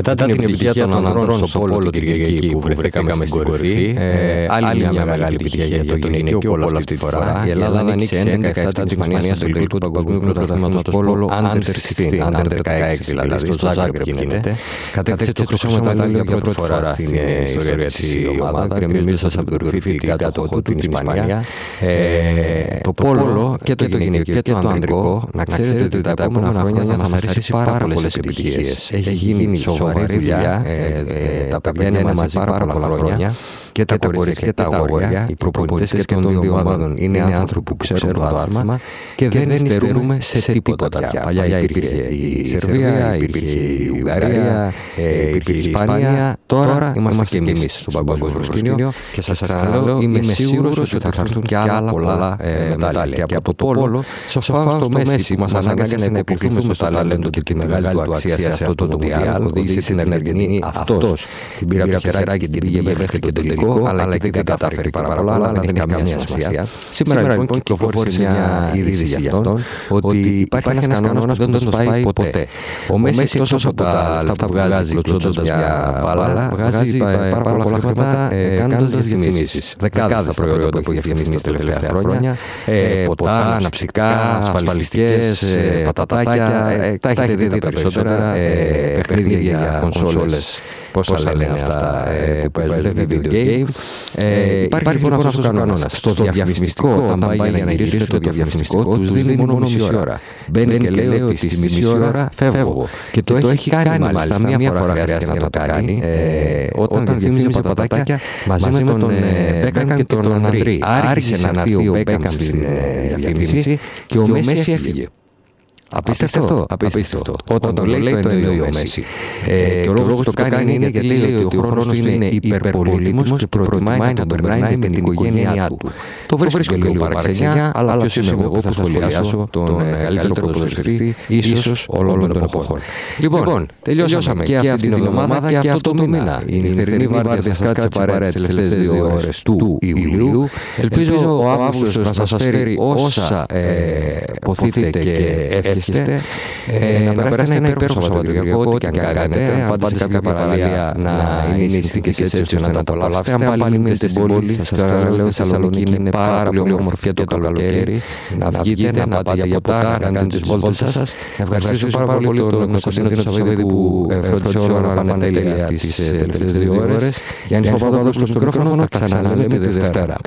Μετά την επιτυχία των ανδρών στο πόλο την Κυριακή που βρεθήκαμε στην κορυφή, άλλη μια μεγάλη επιτυχία για το γυναικείο πόλο αυτή τη φορά. Η Ελλάδα ανοίξει 11-17 της Μανίας στο τελικό του Παγκοσμίου Πρωταθλήματος πόλο Under 16 δηλαδή, στο Ζάγκρεπ γίνεται. Κατέκτησε το χρυσό μετάλλιο για πρώτη φορά στην ιστορία της ομάδα, γκρεμίζοντας από την κορυφή την κάτοχο του, την Ισπανία. Το πόλο και το γυναικείο και το ανδρικό, να ξέρετε ότι τα επόμενα χρόνια θα μας αρέσει πάρα πολλές επιτυχίες. Έχει γίνει σοβαρή δουλειά, τα παιδιά είναι μαζί πάρα πολλά χρόνια. Και τα κορίτσια και τα αγόρια, οι προπονητές και των δύο ομάδων είναι άνθρωποι που ξέρουν το άθλημα και δεν υστερούμε σε τίποτα πια. Παλιά υπήρχε η Σερβία, υπήρχε η Ουγγαρία, υπήρχε η Ισπανία. Τώρα είμαστε και εμείς στο παγκόσμιο προσκήνιο και σας λέω, είμαι σίγουρος ότι θα έρθουν και άλλα πολλά μετάλλια. Και από το πόλο, σας πάω στο Μέση που μας ανάγκασε να επιβληθούμε στο ταλέντο και τη μεγάλη του αξία σε αυτό το Μουντιάλ. Οδήγησε στην Αργεντινή αυτός. Την πήρε από το χεράκι, την πήγε μέχρι το τελικό. Αλλά και δεν κατάφερε πάρα πολλά, αλλά δεν έχει καμία σημασία. Σήμερα λοιπόν κυκλοφόρησε μια είδηση για αυτόν ότι υπάρχει ένας κανόνας που δεν τον σπάει ποτέ. Ο Μέση εκτός από τα λεφτά που βγάζει κλωτσώντας μια μπάλα, βγάζει πάρα πολλά χρήματα κάνοντας διαφημίσεις. Δεκάδες προϊόντα που έχει διαφημίσει τα τελευταία χρόνια. Ποτά, αναψυκά, ασφαλιστικές, πατατάκια. Τα έχετε δει τα περισσότερα. Παιχνίδια για κονσόλες. Πώς θα λένε αυτά που παίζουν, video game. Υπάρχει λοιπόν αυτός ο κανόνας. Στο διαφημιστικό, όταν πάει για να γυρίσουν το διαφημιστικό, τους δίνει μόνο μισή ώρα. Μπαίνει και λέει ότι στη μισή ώρα φεύγω. Και το έχει κάνει μάλιστα. Μία φορά χρειάστηκε να το κάνει. Όταν διαφήμιζε πατατάκια μαζί με τον Μπέκαμ και τον Ανδρή. Άρχισε να έρθει ο Μπέκαμ στην διαφήμιση και ο Μέση έφυγε. Απίστευτο. Όταν το λέει το εννοεί ο Μέση. Και ο λόγος που το κάνει είναι γιατί λέει ότι ο χρόνος του είναι υπερπολίτιμος και προτιμάει να τον περνάει με την οικογένειά του. Το βρίσκω και λίγο παραξενιά, αλλά ποιος είμαι εγώ που θα σχολιάσω τον καλύτερο ποδοσφαιριστή ίσως όλων των εποχών. Λοιπόν, τελειώσαμε και αυτή την εβδομάδα και αυτό το μήνα. Η νυχτερινή βάρδια θα σας κάτσει παρέα τις τελευταίες 2 ώρες του Ιουλίου. Ελπίζω ο Αύγουστος να σας φέρει όσα ποθείτε και εύχεστε. Να περάσετε ένα υπέροχο Σαββατοκύριακο, ό,τι και αν κάνετε. Αν πάτε σε κάποια παραλία να είναι οι συνθήκες έτσι ώστε να το απολαύσετε. Αν πάλι μείνετε στην πόλη, σας ξαναλέω, στη Θεσσαλονίκη είναι πάρα πολύ όμορφη και το καλοκαίρι. Να βγείτε, να πάτε για ποτά, να κάνετε τις βόλτες σας. Να ευχαριστήσω πάρα πολύ τον Κωνσταντίνο Σαββίδη που φρόντισε όλα να πάνε τέλεια τις τελευταίες 2 ώρες. Γιάννης Παπαδόπουλος στο μικρόφωνο, τα ξαναλέμε τη Δευτέρα.